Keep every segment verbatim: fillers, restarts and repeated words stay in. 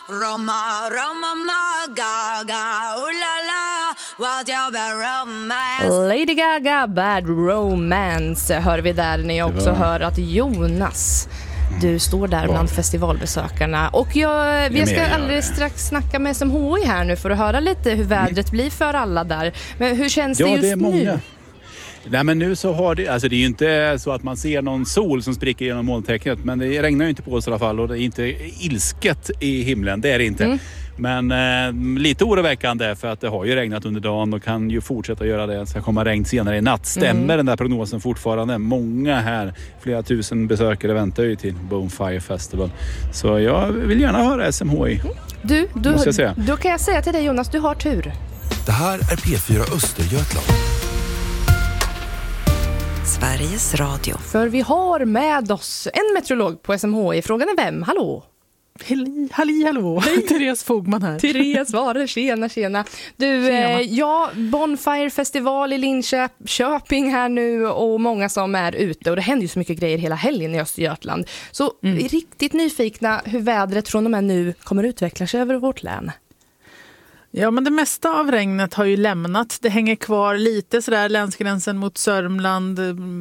Roma, Roma, Gaga, oh la la, what your bad romance. Lady Gaga, Bad Romance hör vi där, när jag också hör att Jonas, du står där bland festivalbesökarna. Och jag, vi ska alldeles strax snacka med S M H I här nu för att höra lite hur vädret blir för alla där. Men hur känns ja, det just det är många. nu? Nej, men nu så har det, alltså det är ju inte så att man ser någon sol som spricker genom molntäcket, men det regnar ju inte på oss i alla fall och det är inte ilsket i himlen, det är det inte. Mm. Men eh, lite oroväckande för att det har ju regnat under dagen och kan ju fortsätta göra det. Det ska komma regn senare i natt. Stämmer mm. den där prognosen fortfarande? Många här, flera tusen besökare väntar ju till Bonfire Festival. Så jag vill gärna höra S M H I. Du, du då kan jag säga till dig Jonas, du har tur. Det här är P fyra Östergötland. Sveriges Radio. För vi har med oss en meteorolog på S M H I. Frågan är vem? Hallå? Halli, halli, hallå. Therese Fogman här. Therese var det. Tjena, tjena. Du, tjena. Eh, ja, Bonfire Festival i Linköping här nu och många som är ute. Och det händer ju så mycket grejer hela helgen i Östergötland. Så mm. riktigt nyfikna hur vädret från och med nu kommer utveckla sig över vårt län. Ja, men det mesta av regnet har ju lämnat. Det hänger kvar lite sådär länsgränsen mot Sörmland,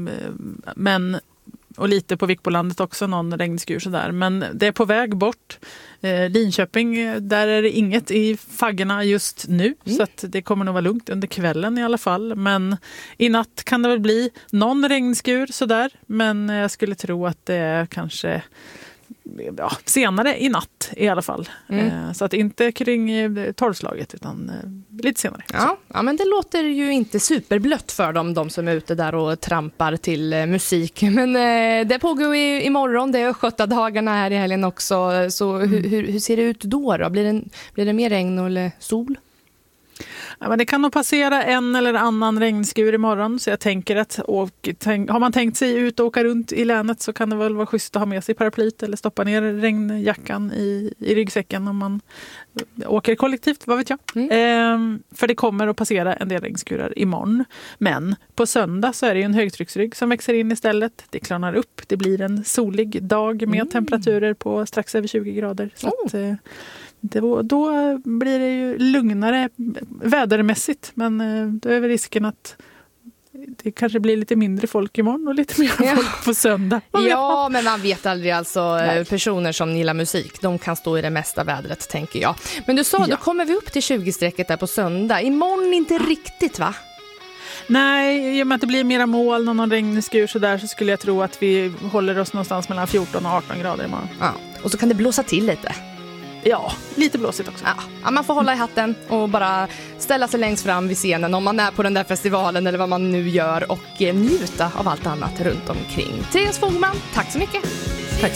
men och lite på Vikbolandet också, någon regnskur sådär. Men det är på väg bort. Eh, Linköping, där är det inget i faggorna just nu. Mm. Så att det kommer nog vara lugnt under kvällen i alla fall. Men i natt kan det väl bli någon regnskur sådär. Men jag skulle tro att det är kanske... Ja, senare i natt i alla fall. Mm. Eh, så att inte kring tolvslaget utan eh, lite senare. Ja, ja, men det låter ju inte superblött för dem, de som är ute där och trampar till eh, musik. Men eh, det pågår i, imorgon, det är skötta-dagarna här i helgen också. Så mm. hur, hur, hur ser det ut då? då? Blir, det, blir det mer regn eller sol? Ja, men det kan nog passera en eller annan regnskur imorgon, så jag tänker att och, tänk, har man tänkt sig ut och åka runt i länet så kan det väl vara schysst att ha med sig paraplyt eller stoppa ner regnjackan i, i ryggsäcken om man åker kollektivt, vad vet jag. Mm. Ehm, för det kommer att passera en del regnskurar imorgon. Men på söndag så är det ju en högtrycksrygg som växer in istället. Det klarnar upp, det blir en solig dag med mm. temperaturer på strax över tjugo grader. Så oh. att, eh, Då, då blir det ju lugnare vädermässigt, men då är väl risken att det kanske blir lite mindre folk imorgon och lite mer ja. folk på söndag. Ja, men man vet aldrig, alltså. Nej. Personer som gillar musik, de kan stå i det mesta vädret, tänker jag. Men du sa, ja. då kommer vi upp till tjugo-strecket där på söndag. Imorgon inte riktigt, va? Nej, i och med att det blir mera moln och någon regnskur så där, så skulle jag tro att vi håller oss någonstans mellan fjorton och arton grader imorgon. Ja. Och så kan det blåsa till lite. Ja, lite blåsigt också. Ja. Ja, man får hålla i hatten och bara ställa sig längst fram vid scenen om man är på den där festivalen eller vad man nu gör och njuta av allt annat runt omkring. Therese Fogman, tack så mycket!